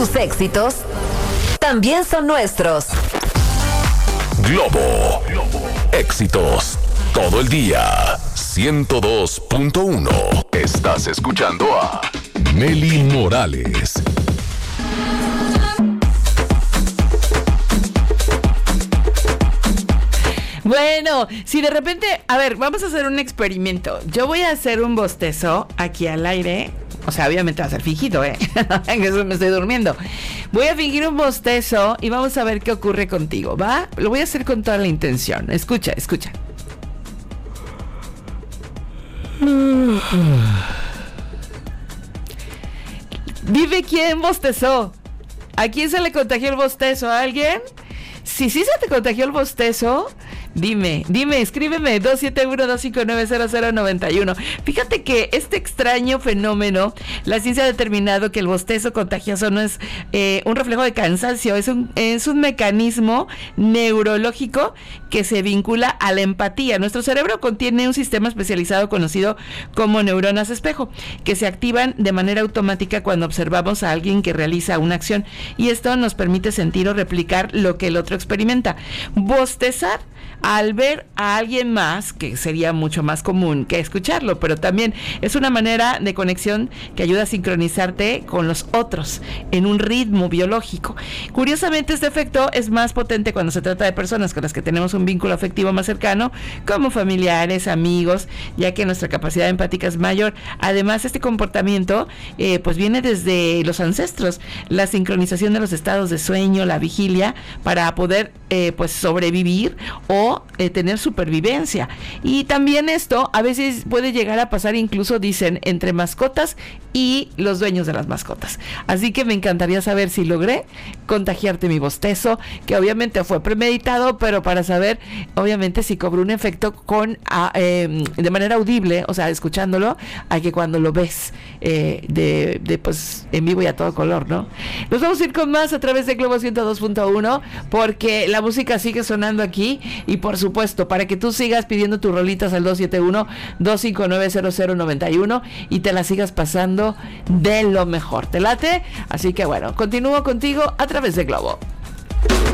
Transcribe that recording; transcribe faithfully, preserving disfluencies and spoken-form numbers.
Tus éxitos también son nuestros. Globo. Éxitos todo el día. ciento dos punto uno. Estás escuchando a Mely Morales. Bueno, si de repente, a ver, vamos a hacer un experimento. Yo voy a hacer un bostezo aquí al aire. O sea, obviamente va a ser fingido, ¿eh? En eso me estoy durmiendo. Voy a fingir un bostezo y vamos a ver qué ocurre contigo, ¿va? Lo voy a hacer con toda la intención. Escucha, escucha. Dime quién bostezó. ¿A quién se le contagió el bostezo? ¿A alguien? Si sí se te contagió el bostezo, dime, dime, escríbeme dos siete uno, dos cinco nueve, cero cero nueve uno. Fíjate que este extraño fenómeno, la ciencia ha determinado que el bostezo contagioso no es eh, un reflejo de cansancio, es un, es un mecanismo neurológico que se vincula a la empatía. Nuestro cerebro contiene un sistema especializado conocido como neuronas espejo, que se activan de manera automática cuando observamos a alguien que realiza una acción, y esto nos permite sentir o replicar lo que el otro experimenta. Bostezar al ver a alguien más, que sería mucho más común que escucharlo, pero también es una manera de conexión que ayuda a sincronizarte con los otros en un ritmo biológico. Curiosamente, este efecto es más potente cuando se trata de personas con las que tenemos un vínculo afectivo más cercano, como familiares, amigos, ya que nuestra capacidad empática es mayor. Además, este comportamiento eh, pues viene desde los ancestros, la sincronización de los estados de sueño, la vigilia, para poder eh, pues sobrevivir o Eh, tener supervivencia. Y también esto a veces puede llegar a pasar, incluso dicen, entre mascotas y los dueños de las mascotas. Así que me encantaría saber si logré contagiarte mi bostezo, que obviamente fue premeditado, pero para saber obviamente si cobró un efecto con a, eh, de manera audible, o sea, escuchándolo, a que cuando lo ves eh, de, de pues en vivo y a todo color, ¿no? Nos vamos a ir con más a través de Globo ciento dos punto uno, porque la música sigue sonando aquí. Y por supuesto, para que tú sigas pidiendo tus rolitas al dos siete uno, dos cinco nueve, cero cero nueve uno y te las sigas pasando de lo mejor. ¿Te late? Así que bueno, continúo contigo a través de Globo.